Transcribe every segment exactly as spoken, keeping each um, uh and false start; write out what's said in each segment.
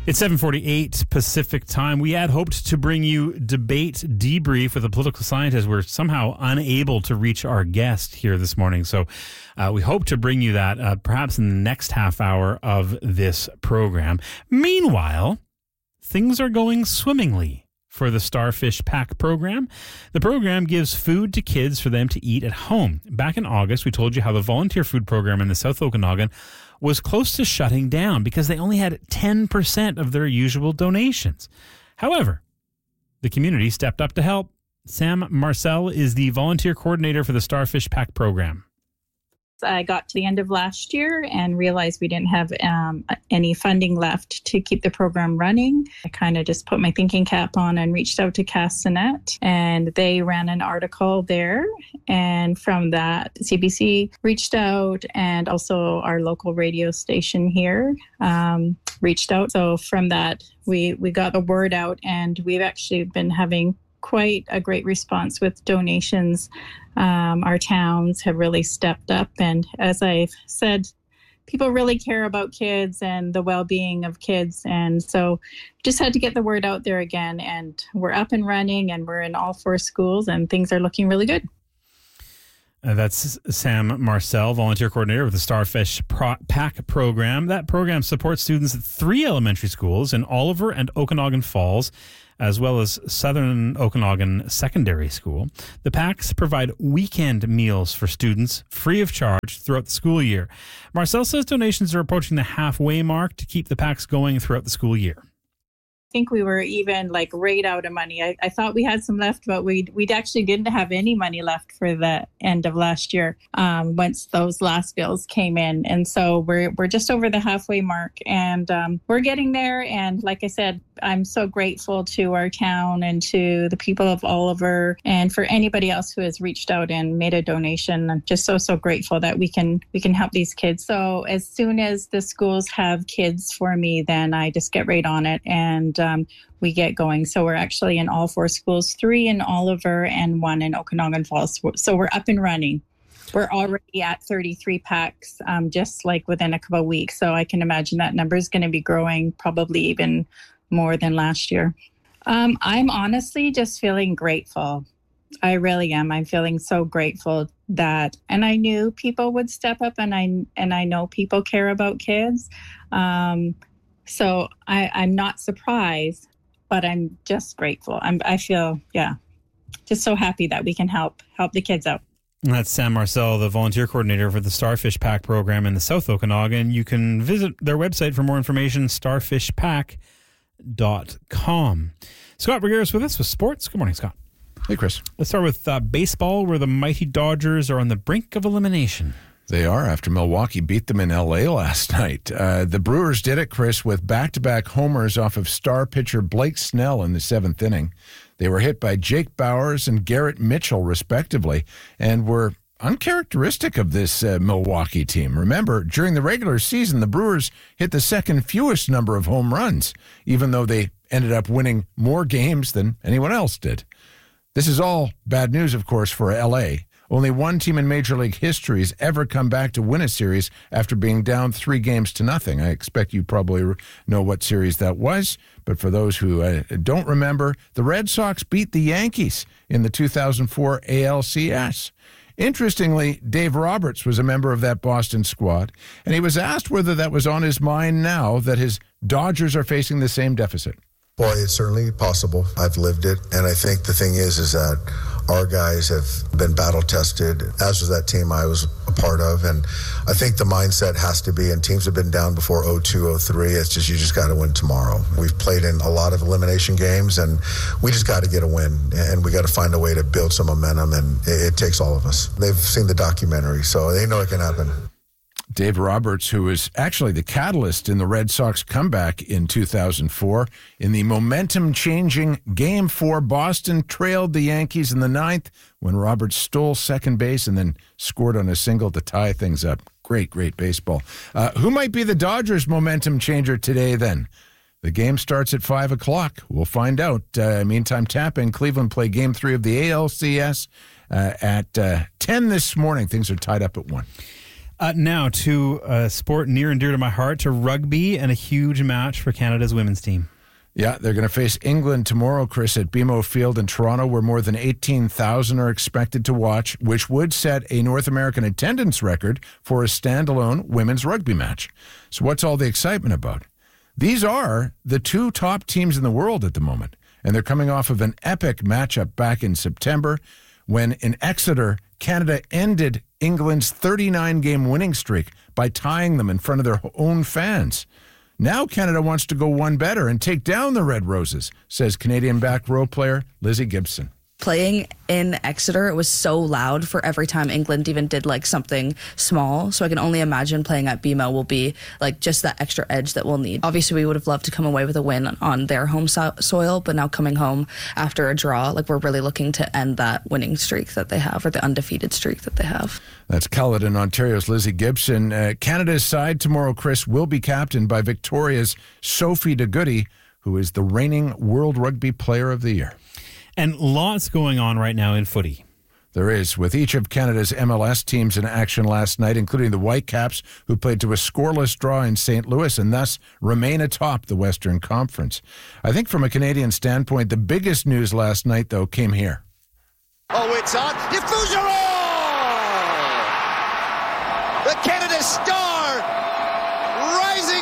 It's seven forty-eight Pacific time. We had hoped to bring you debate debrief with a political scientist. We're somehow unable to reach our guest here this morning. So uh, we hope to bring you that uh, perhaps in the next half hour of this program. Meanwhile, things are going swimmingly for the Starfish Pack program. The program gives food to kids for them to eat at home. Back in August, we told you how the volunteer food program in the South Okanagan was close to shutting down because they only had ten percent of their usual donations. However, the community stepped up to help. Sam Marcel is the volunteer coordinator for the Starfish Pack program. I got to the end of last year and realized we didn't have um, any funding left to keep the program running. I kind of just put my thinking cap on and reached out to Castanet, and they ran an article there. And from that, C B C reached out, and also our local radio station here um, reached out. So from that, we, we got the word out, and we've actually been having quite a great response with donations. Um, our towns have really stepped up. And as I've said, people really care about kids and the well-being of kids. And so just had to get the word out there again. And we're up and running, and we're in all four schools, and things are looking really good. Uh, that's Sam Marcel, volunteer coordinator with the Starfish Pro- Pack program. That program supports students at three elementary schools in Oliver and Okanagan Falls, as well as Southern Okanagan Secondary School. The packs provide weekend meals for students free of charge throughout the school year. Marcel says donations are approaching the halfway mark to keep the packs going throughout the school year. I think we were even like right out of money. I, I thought we had some left, but we we actually didn't have any money left for the end of last year um, once those last bills came in. And so we're we're just over the halfway mark, and um, we're getting there. And like I said, I'm so grateful to our town and to the people of Oliver, and for anybody else who has reached out and made a donation. I'm just so, so grateful that we can we can help these kids. So as soon as the schools have kids for me, then I just get right on it, and um, we get going. So we're actually in all four schools, three in Oliver and one in Okanagan Falls. So we're up and running. We're already at thirty-three packs, um, just like within a couple of weeks. So I can imagine that number is going to be growing, probably even more than last year. Um, I'm honestly just feeling grateful. I really am. I'm feeling so grateful that, and I knew people would step up, and I and I know people care about kids. Um, so I, I'm not surprised, but I'm just grateful. I'm, I feel, yeah, just so happy that we can help help the kids out. That's Sam Marcel, the volunteer coordinator for the Starfish Pack program in the South Okanagan. You can visit their website for more information, starfish pack dot com. Scott Regeris with us with sports. Good morning, Scott. Hey, Chris. Let's start with uh, baseball, where the mighty Dodgers are on the brink of elimination. They are, after Milwaukee beat them in L A last night. Uh, the Brewers did it, Chris, with back-to-back homers off of star pitcher Blake Snell in the seventh inning. They were hit by Jake Bauers and Garrett Mitchell, respectively, and were uncharacteristic of this uh, Milwaukee team. Remember, during the regular season, the Brewers hit the second fewest number of home runs, even though they ended up winning more games than anyone else did. This is all bad news, of course, for L A. Only one team in Major League history has ever come back to win a series after being down three games to nothing. I expect you probably know what series that was, but for those who uh, don't remember, the Red Sox beat the Yankees in the two thousand four A L C S. Interestingly, Dave Roberts was a member of that Boston squad, and he was asked whether that was on his mind now that his Dodgers are facing the same deficit. Well, it's certainly possible. I've lived it, and I think the thing is, is that our guys have been battle-tested, as was that team I was a part of, and I think the mindset has to be, and teams have been down before oh two, oh three, it's just, you just got to win tomorrow. We've played in a lot of elimination games, and we just got to get a win, and we got to find a way to build some momentum, and it, it takes all of us. They've seen the documentary, so they know it can happen. Dave Roberts, who was actually the catalyst in the Red Sox comeback in two thousand four. In the momentum-changing Game four, Boston trailed the Yankees in the ninth when Roberts stole second base and then scored on a single to tie things up. Great, great baseball. Uh, who might be the Dodgers' momentum changer today, then? The game starts at five o'clock. We'll find out. Uh, meantime, Tampa and Cleveland play Game three of the A L C S uh, at uh, ten this morning. Things are tied up at one. Uh, now to a sport near and dear to my heart, to rugby, and a huge match for Canada's women's team. Yeah, they're going to face England tomorrow, Chris, at B M O Field in Toronto, where more than eighteen thousand are expected to watch, which would set a North American attendance record for a standalone women's rugby match. So what's all the excitement about? These are the two top teams in the world at the moment, and they're coming off of an epic matchup back in September when in Exeter, Canada ended England's thirty-nine game winning streak by tying them in front of their own fans. Now Canada wants to go one better and take down the Red Roses, says Canadian back row player Lizzie Gibson. Playing in Exeter, it was so loud for every time England even did like something small. So I can only imagine playing at B M O will be like just that extra edge that we'll need. Obviously, we would have loved to come away with a win on their home so- soil, but now coming home after a draw, like we're really looking to end that winning streak that they have, or the undefeated streak that they have. That's Caledon, Ontario's Lizzie Gibson. Uh, Canada's side tomorrow, Chris, will be captained by Victoria's Sophie de Goody, who is the reigning World Rugby Player of the Year. And lots going on right now in footy. There is, with each of Canada's M L S teams in action last night, including the Whitecaps, who played to a scoreless draw in Saint Louis and thus remain atop the Western Conference. I think from a Canadian standpoint, the biggest news last night, though, came here. Oh, it's on. Diffusion! The Canada star rising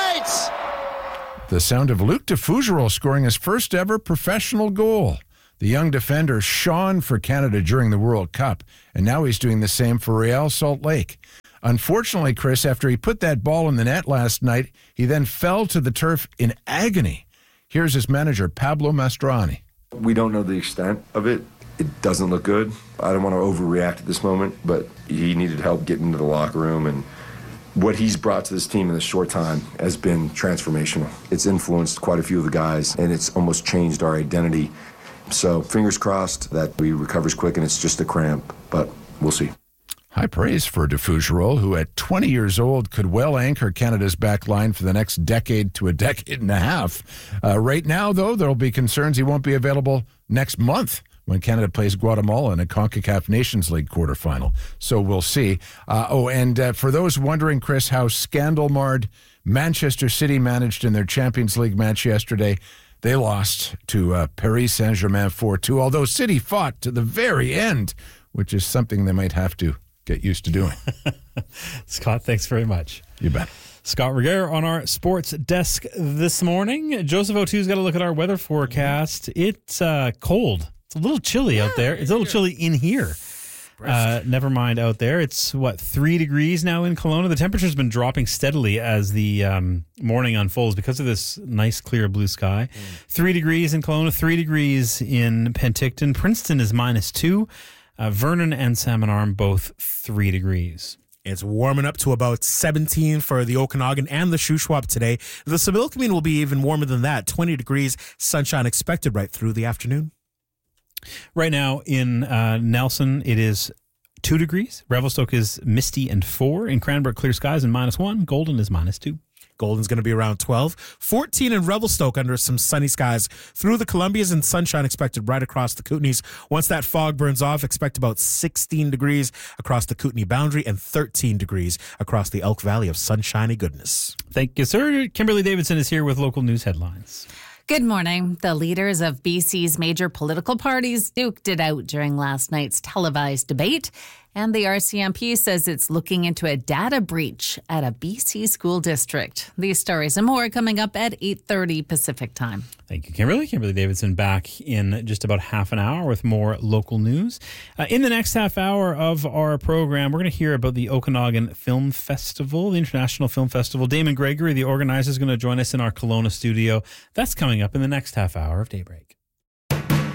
bright! The sound of Luc Defougerel scoring his first ever professional goal. The young defender shone for Canada during the World Cup, and now he's doing the same for Real Salt Lake. Unfortunately, Chris, after he put that ball in the net last night, he then fell to the turf in agony. Here's his manager, Pablo Mastroeni. We don't know the extent of it. It doesn't look good. I don't want to overreact at this moment, but he needed help getting into the locker room, and what he's brought to this team in this short time has been transformational. It's influenced quite a few of the guys, and it's almost changed our identity. So fingers crossed that he recovers quick and it's just a cramp, but we'll see. High praise for Defougerel, who at twenty years old could well anchor Canada's back line for the next decade to a decade and a half. Uh, right now, though, there will be concerns he won't be available next month when Canada plays Guatemala in a CONCACAF Nations League quarterfinal. So we'll see. Uh, oh, and uh, for those wondering, Chris, how scandal-marred Manchester City managed in their Champions League match yesterday, they lost to uh, Paris Saint-Germain four two, although City fought to the very end, which is something they might have to get used to doing. Scott, thanks very much. You bet. Scott Regehr on our sports desk this morning. Joseph O'Too's got to look at our weather forecast. It's uh, cold. It's a little chilly yeah, out there. It's a little chilly in here. Uh, never mind out there. It's, what, three degrees now in Kelowna? The temperature's been dropping steadily as the um, morning unfolds because of this nice, clear blue sky. Mm. Three degrees in Kelowna, three degrees in Penticton. Princeton is minus two. Uh, Vernon and Salmon Arm both three degrees. It's warming up to about seventeen for the Okanagan and the Shuswap today. The Sibilkameen will be even warmer than that, twenty degrees, sunshine expected right through the afternoon. Right now in uh, Nelson, it is two degrees. Revelstoke is misty and four. In Cranbrook, clear skies and minus one. Golden is minus two. Golden's going to be around twelve. fourteen in Revelstoke under some sunny skies through the Columbias, and sunshine expected right across the Kootenays. Once that fog burns off, expect about sixteen degrees across the Kootenay boundary and thirteen degrees across the Elk Valley of sunshiny goodness. Thank you, sir. Kimberly Davidson is here with local news headlines. Good morning. The leaders of B C's major political parties duked it out during last night's televised debate. And the R C M P says it's looking into a data breach at a B C school district. These stories and more coming up at eight thirty Pacific time. Thank you, Kimberly. Kimberly Davidson back in just about half an hour with more local news. Uh, in the next half hour of our program, we're going to hear about the Okanagan Film Festival, the International Film Festival. Damon Gregory, the organizer, is going to join us in our Kelowna studio. That's coming up in the next half hour of Daybreak.